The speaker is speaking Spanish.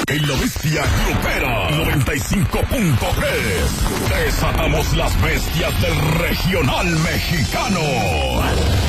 En la bestia grupera 95.3 desatamos las bestias del regional mexicano.